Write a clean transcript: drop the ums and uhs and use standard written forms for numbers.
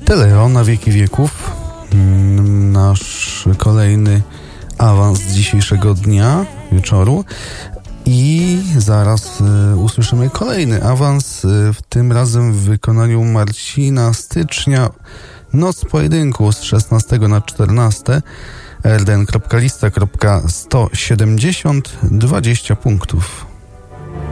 Teleo na wieki wieków. Nasz kolejny awans dzisiejszego dnia, wieczoru. I zaraz usłyszymy kolejny awans, tym razem w wykonaniu Marcina Stycznia. Noc pojedynku z 16 na 14. rdn.lista.170 20 punktów.